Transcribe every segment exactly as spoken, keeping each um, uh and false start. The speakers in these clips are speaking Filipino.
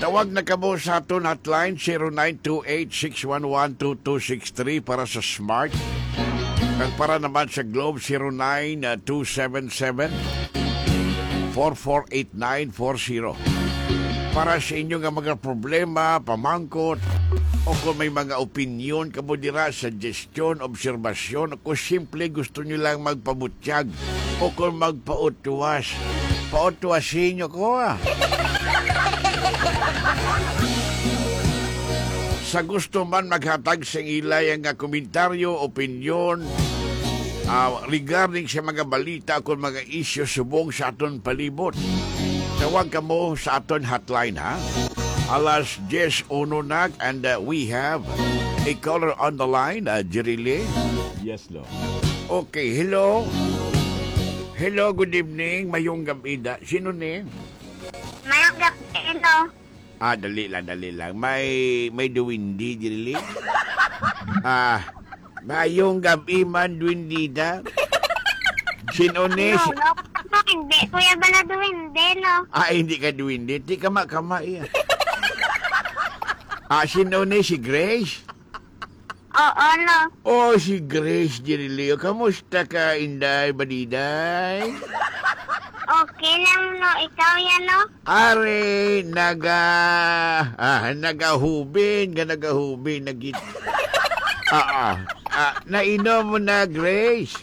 Tawag na kamo sa aton hotline zero nine two eight, six one one, two two six three para sa Smart. Kag para naman sa Globe zero nine two seven seven, four four eight nine four zero. Para sa inyo nga mga problema, pamangkot, o kung may mga opinion, kamo dira, suggestion, obserbasyon, o kung simple gusto nyo lang magpabutyag, o kung magpautwas, pautwasin nyo ko ah. Sa gusto man maghatag sa ilay ang komentaryo, opinion, uh, regarding sa mga balita o mga isyu subong sa aton palibot. Tawag ka mo sa aton hotline, ha? Alas Jess Ononak, and uh, we have a caller on the line, uh, Jirile. Yes, Lo. Okay, hello. Hello, good evening. Mayong gabi da. Sino ni? Mayong gabi, hello. Ah, dali lang, dali lang. May, may duwindi, Jirile. Ah, mayong gabi man, duwindi da. Sino ni? No, no, no, hindi. Kuya bala duwindi, no? Ah, hindi ka duwindi. Di ka makama iya. Ah, sino ni? Si Grace? Oo, no. Oh, si Grace Jirilio. Kamusta ka, Inday Badiday? Okay lang, no. Ikaw yan, no? Are, naga... Ah, nagahubin. Nga nagahubin. Nagit... Ah, ah. Ah, nainom mo na, Grace?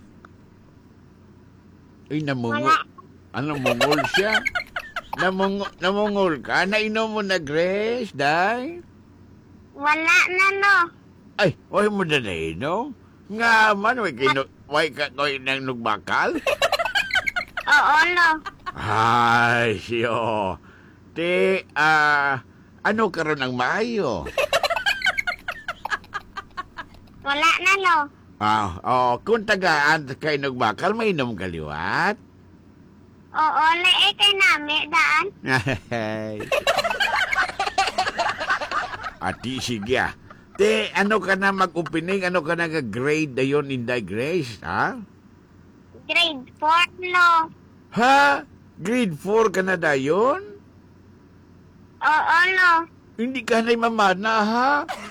Ay, namungo. Wala. Ano, mungol siya? Namungo, namungol ka? Nainom mo na, Grace, day? Wala na, no. Ay, why mo na nainom? Nga man, way kino... Way ka ko'y nang nugbakal? Oo, no. Ay, siyo. Te, ah... ano karon ang maayo? Wala na, no. Ah, oh, kung tagaan kay nugbakal, may inom kaliwat. Oo, le, eh, kay nami, daan. Ati, sige ah. Te, ano ka na mag-opening? Ano ka na grade na yun, Inday Grace, ha? Grade four, no. Ha? Grade four ka na da yun? Oo, no. Hindi ka na'y mamana, ha?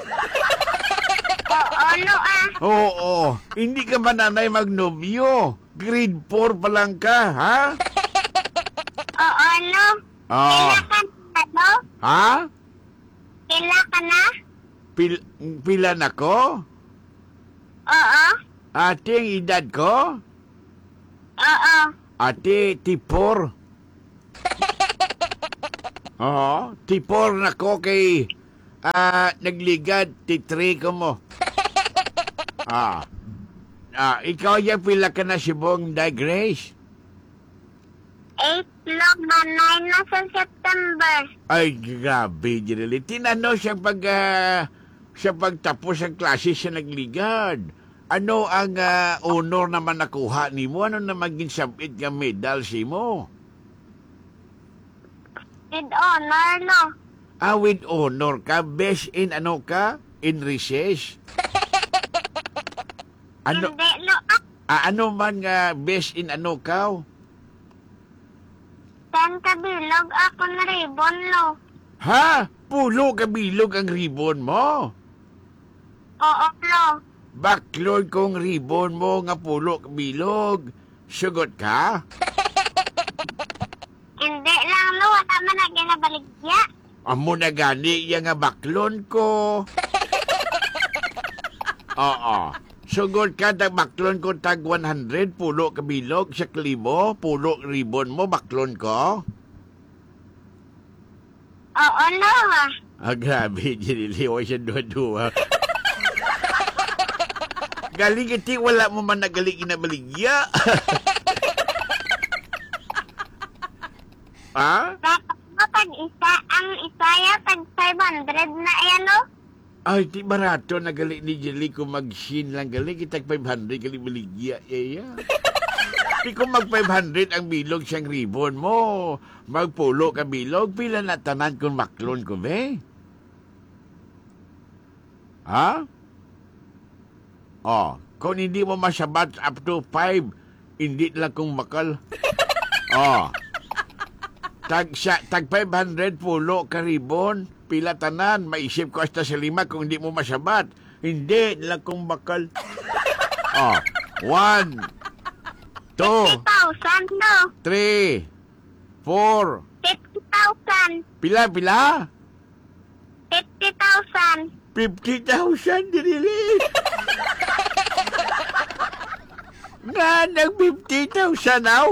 Oo, no, ah. Oo, hindi ka mananay magnobyo. Grade four pa lang ka, ha? Oo, no. Oo. Kila ka na, no? Ha? Kila ka na? Pil pila na ko? Oo. Ate, ang edad ko? Oo. Ate, tipor. Oo, tipor na ko kay ah, nagligad, titri ko mo. Ah, ah, ikaw yung pila ka na si Bong Day Grace? Eight long ba nine na sa September? Ay, grabe, Jirili. Tinano siya pag, ah, siya pagtapos ang klase siya nagligad. Ano ang ah, honor naman nakuha ni mo? Ano na maging sabit nga medal si mo? With honor, no. Ah, with honor ka? Best in ano ka? In recess? Ano, Hindi, no. Ah, ah, ano man nga best in ano ka? ten kabilog ako na ribbon, no. Ha? Pulo kabilog ang ribbon mo? Oo, no. Baklod kong ribbon mo nga pulo kabilog. Sugot ka? Hindi lang, no. Wala man na ginabaligya. Amo na gani iya nga baklon ko. Oo. Sugod ka tag baklon ko tag one hundred, pulo kabilog, sa klibo, pulo ribbon mo, baklon ko. Oo, no. Ah. Ah, grabe, giniliwa siya dua-dua. Galing iti, wala mo man nagaling inabaligya. Ha? Dapat mo pag isa, ang isaya pag five hundred na yan, no. Ay, di barato na gali ni Jelly kung mag-shin lang gali. Kitag five hundred gali baligya. Iya. Di kung mag five hundred ang bilog siyang ribbon mo. Magpulo ka bilog. Pila na tanan kung maklon ko, be? Ha? Oh, kung hindi mo masabat up to five, hindi lang kung makal. Oh. Tag, siya, tag five hundred pulo karibon. Pila tanan. Maisip ko hasta sa lima kung hindi mo masabat. Hindi. Lang kong bakal. Oh. One. Two. fifty thousand, no? Three. Four. fifty thousand. Pila, pila? fifty thousand. fifty thousand dinili. Nga, nag fifty thousand now.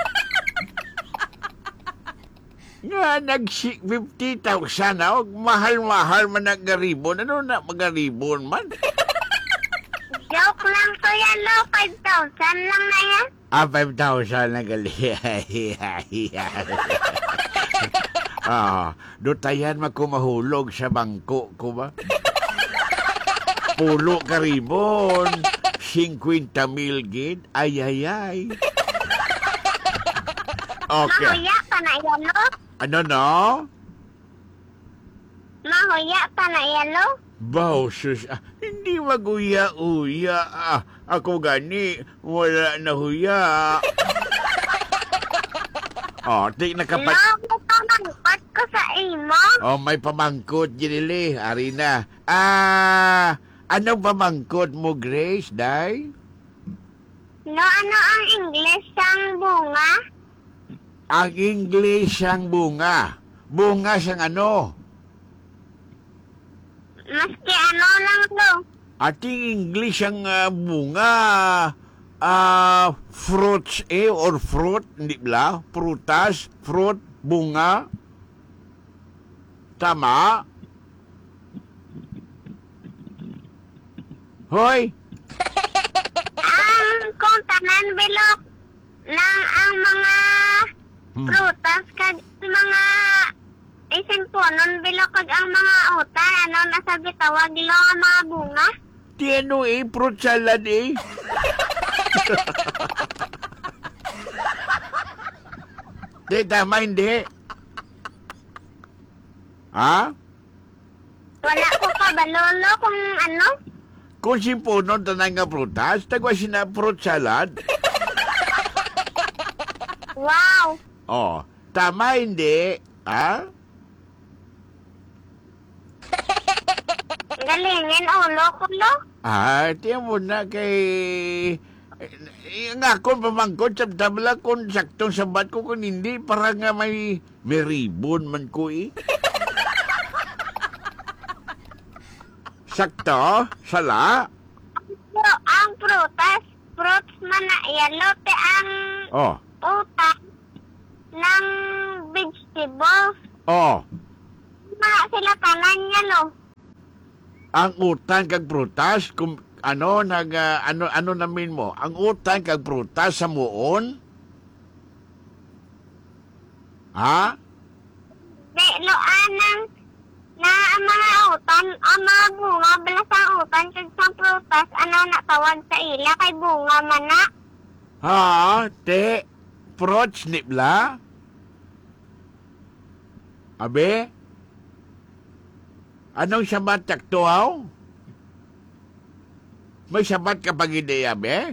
Nga, nag fifty thousand now. Mahal-mahal man nag-garibon. Ano na mag-garibon man? Joke lang, Kuya Lo. five thousand lang na yan. Ah, five thousand na gali. Ah, dutayan magkumahulog sa bangko ko ba? Pulo karibon. fifty mil gid. Ay, ay, ay. Okay. Mahuya pa na yan, Lo. Ano no? Mahuya pa na yan, Lo. Baw, sus. Ah, hindi maguya-uya. Ah, ako gani. Wala na huya. Oh, di nakapat... Lo, may pamangkot ko sa imo. Oh, may pamangkot, Ginili. Ari na. Ah, anong pamangkot mo, Grace, day? No, ano ang English sang bunga? Ang English ang bunga. Bunga siyang ano? Maski ano lang, Lo. Ating English ang ah, bunga. Ah, fruits eh, or fruit, hindi ba? Prutas, fruit, bunga. Tama? Hoy! Ang kung tanan bilog ng ang mga Hmm. prutas kag mga isin punon bilog kag ang mga utan ano nasa bitawag lo ang mga bunga. Di ano eh, fruit salad eh. Di, tama hindi. Ha? Wala ko kabalolo kung ano. Kung simpunon tanay nga prutas, tagwa sina fruit salad. Wow. Oh, tama hindi. Ha? Galingin ulo ko lo. Ah, tiyan mo na kay... Eh, nga kung pamangkot, sabdam lang kung saktong sabat ko, kung hindi, para nga may, may ribbon man ko eh. Sakto? Sala? Pero ang prutas, fruits man na yellow te ang Oh, utak ng vegetables. oh. Mga sila tanan niya lo. Ang utan kag prutas, kung ano, nag, ah, ano, ano namin mo, ang utan kag prutas sa muon? Ha? Di lo anang na ang mga utan, ang mga bunga bala sa utan kag sa prutas, ano na tawag sa ila kay bunga man na. Ha? Te? Fruits nibla? Abe? Anong sabat taktuaw? May sabat ka pag hindi, abe?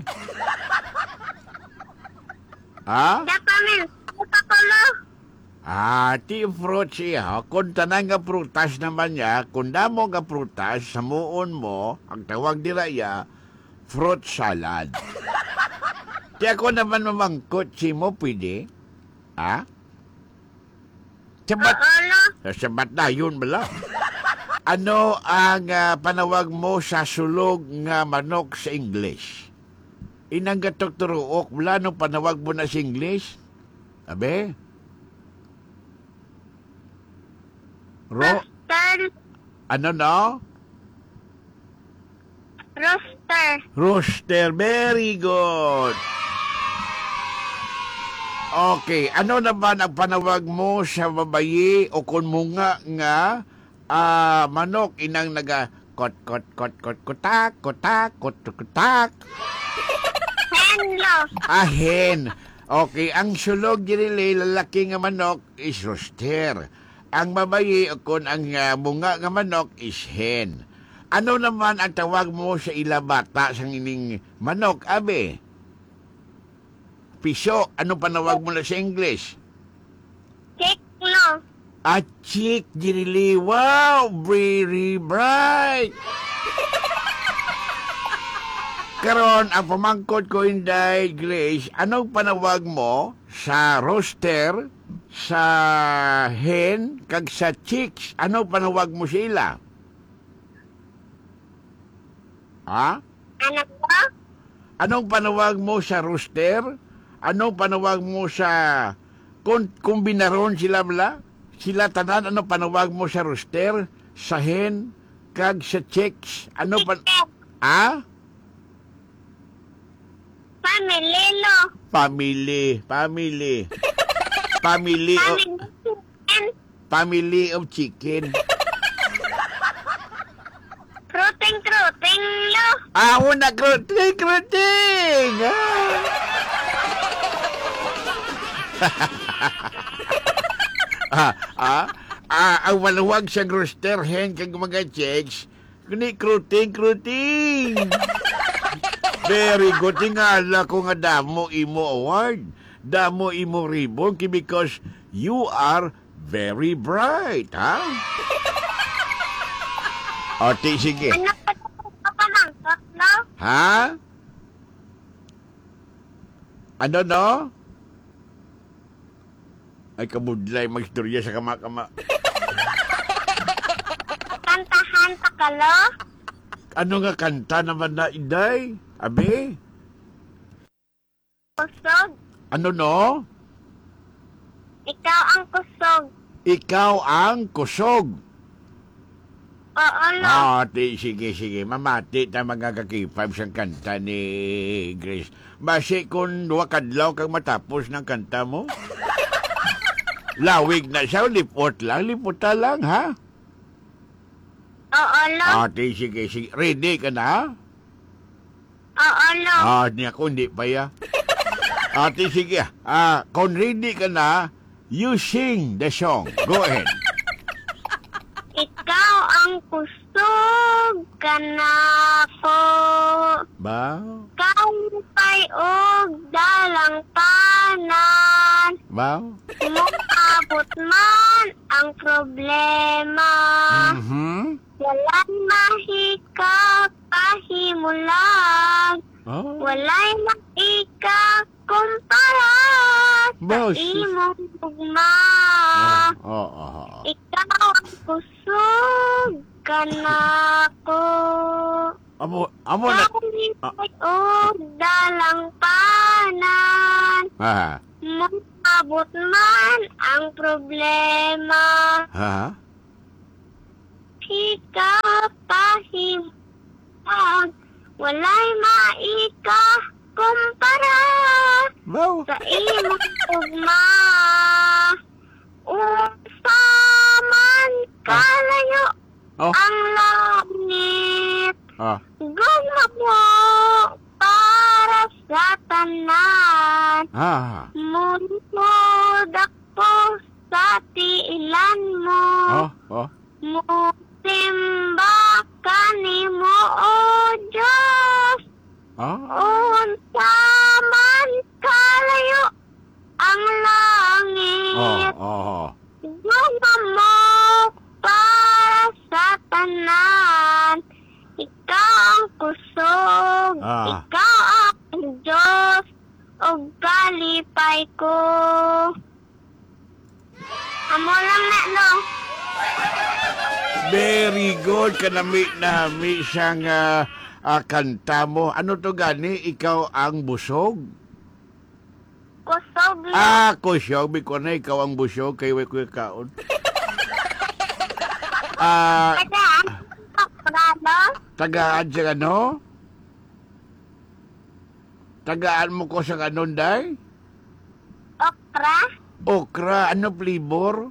Ha? Dapamin, upakulo. Ah, ti fruit siya. Kung tanang nga prutas naman niya, kung damo nga prutas, sa muon mo, ang tawag nila ya, fruit salad. Ti ako naman mamangkot, si mo pwede? Ha? Sabat, Ulo. sabat na, yun bala. Ano ang ah, panawag mo sa sulog nga manok sa English? Inang gatok turuok, wala nung panawag mo na sa English? Abe? Ro? Rooster. Ano no? Rooster. Rooster, very good. Okay, ano naman ang panawag mo sa babayi o kung munga nga ah, manok inang naga kot kot kot kot kotak kotak kot kotak Henlo. ahen. Okay, ang sulog dinili lalaki nga manok is rooster. Ang babayi o kung ang ah, munga nga manok is hen. Ano naman ang tawag mo sa ila bata sang ining manok, abe? Piso, ano panawag mo na sa English? Check, no. A chick, Jirili. Wow, very bright. Karon, ang pamangkot ko, Inday, Grace, anong panawag mo sa rooster, sa hen, kag sa chicks? Anong panawag mo sila? Ha? Anak ko? Anong panawag mo sa rooster? Anong panawag mo sa... Kung kumbinaron sila bala? Sila tanan, ano panawag mo sa rooster? Sa hen? Kag sa chicks? Ano pa... Chicken. Ah? Family, no. Family. Family. Family of... Family chicken. Family of chicken. Fruiting, fruiting, no. Ah, una kruting, kruting! Ah. ah, ah, ah, ang maluwag sa rooster hen kag mga chicks, kuni kruting, kruting! Very good. Tingala ko nga damo imo award. Damo imo ribbon because you are very bright, ha? O, ti, sige. Ano pa ito pamangkot, no? Ha? Ano, no? Ay, kabudlay magstorya sa kama-kama. Kantahan ta ka, lo? Ano nga kanta naman na, Inday? Abi? Kusog. Ano, no? Ikaw ang kusog. Ikaw ang kusog. Oo, no. Ah, ti, sige, sige. Mamati ta magkakakipab siyang kanta ni Grace. Basi kung duwa kadlaw kang matapos ng kanta mo? Lawig na siya, lipot lang, liputa lang, ha? Oo, no. Ah, ti, sige, sige. Ready ka na? Oo, no. Ah, niya ko, hindi pa ya. Ah, ti, sige. Ah, kung ready ka na, you sing the song. Go ahead. Ikaw ang kusog ka na ko. Ba? Kampay og dalang tanan. Ba? Mukabot man ang problema. Mm-hmm. Walang mahika pahimulag. Oh. Walay maika kumpara Ba, sa sus. imong tugma. Oh, oh, oh, oh. Ikaw ang kusog ka na ko. Amo, amo na. Kampay og dalang tanan. Ha? Mukabot man ang problema. Ha? Hika pahimag, walay maika kumpara Ba? sa imong tugma. Usaman kalayo Oh. ang langit, Ah. gumabo para sa tanan. Ha? Munod ako sa tiilan mo. Oh, oh. Musimba ka nimo, O Diyos. Ah. Unsa man kalayo ang Oh, langit. oh. Gumamo para sa tanan. Ikaw ang kusog. Ah. Ikaw ang Diyos. O kalipay ko. Amo lang na, no? Very good. Kanami nami siyang ah, ah, kanta mo. Ano to gani? Ikaw ang busog? Kusog lang. Ah, kusog. Biko na ikaw ang busog. Kay way ko kaon. Ah, Kadaan, prado, tagaan siya ano? Tagaan mo ko sa kanon, day? okra, Okra. Ano flavor?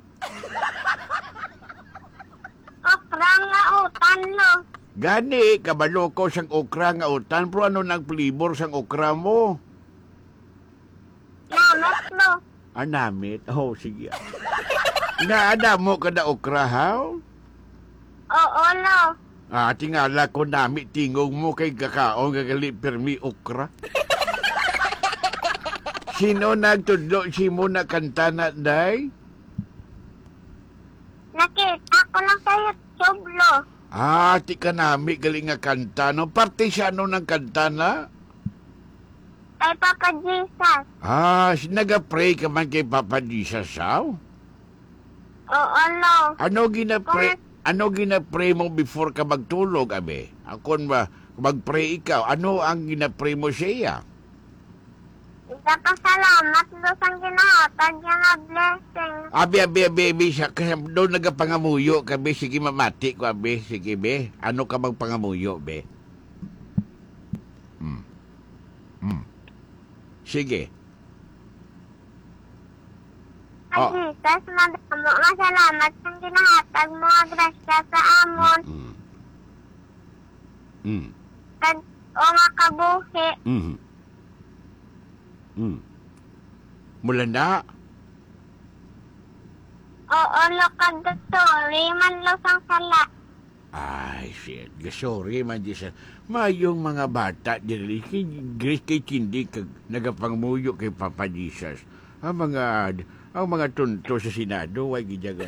okra nga utan, no? Gani, kabalo ko sang okra nga utan. Pero ano nang flavor sang okra mo? Namas, no? Ah, namit. Oh, sige. Naada mo kada okra, ha? Oo, no? Ah, tingala ko namit tingog mo kay kakaon gagali permi okra. Sino nagtudlo si mo na kanta na, day? lo. Ah, ti ka nami galing nga kanta, no? Parte siya ano ng kanta na? Kay Papa Jesus. Ah, nag-pray ka man kay Papa Jesus, saw? Oo, lo. Ano gina-pray, ano gina-pray mo before ka magtulog, abe? Ako ba, mag-pray ikaw, ano ang gina-pray mo siya? Nagpasalamat lo sa ginahatag niya nga blessing. Abi, abi, abi, abi, siya, kasi doon nagapangamuyo ka, be, sige mamati ko, abe, sige, be, ano ka magpangamuyo, be? Hmm. Hmm. Sige. Kay Oh. Jesus, madamo nga salamat sa ginahatag mo nga grasya sa amon. Mm. Mm. Kag o nga kabuhi. Mm. Mm. Mula na. Oo, lo kag sorry man lo sang sala. Ay, shit. Sorry, man, Diyos. Mayong mga bata, dili kay Grace kay Cindy, kag nagapangmuyo kay Papa Jesus. Ang mga, ang mga tunto sa Senado, way gijaga.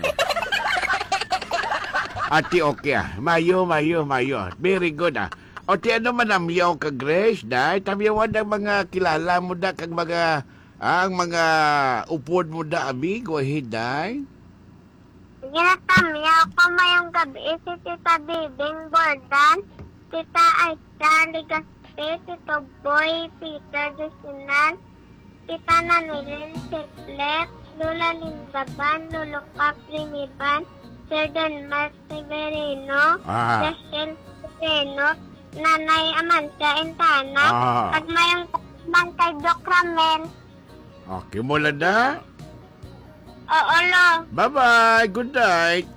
Ati, okay ah. Mayo, mayo, mayo. Very good ah. O ti ano man amyaw ka, Grace, dahil tamyawan ang mga kilala mo da, kag mga, ang mga upod mo da, abi, go ahead, dahil. Ginatamyaw ko mayong gabi si Tita Bibing Bordan, Tita Aisha Ligaspe, Tito Boy Peter Dusinan, Tita Nanilin Siplet, Lula Lindaban, Lolo Caprimiban, Sir Denmark Severino, Ah. Rachel Severino, Nanay Amancia Intana, Ah. at mayong man kay Doc Ramel. Okay, mula na. Oo, lo. Bye-bye. Good night.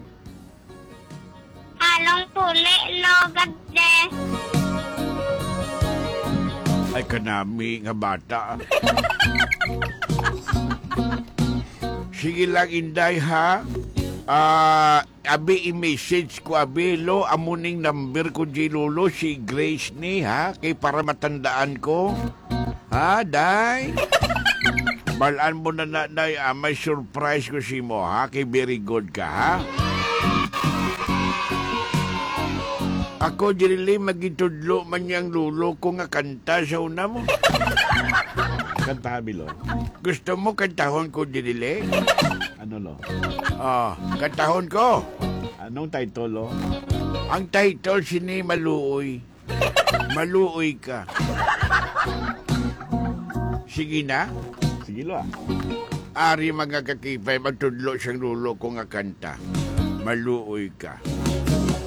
Halong puli, lo. God bless. Ay, kanami nga bata. Sige lang, Inday, ha? Ah, abi, i-message ko, abi, lo, amuning number ko, di lolo, si Grace ni, ha? Kay para matandaan ko. Ha, day? Balaan mo na na, day, ah, may surprise ko si mo, ha? Kay very good ka, ha? Ako, dirili, magitudlo man niyang lulo ko nga kanta sa una mo. Kanta, Bilo. Gusto mo kantahon ko, dirili? Ano, lo? Ah, kantahon ko. Anong title, lo? Ang title, sini Maluoy. Maluoy ka. Sige na. Sige, lo, ah. Ari mga kakipay, magtudlo siyang lulo ko nga kanta. Maluoy ka.